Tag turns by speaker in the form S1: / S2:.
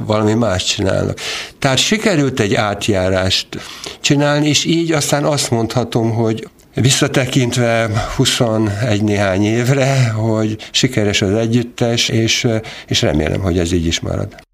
S1: valami más csinálnak. Tehát sikerült egy átjárást csinálni, és így aztán azt mondhatom, hogy visszatekintve 21 néhány évre, hogy sikeres az együttes, és remélem, hogy ez így is marad.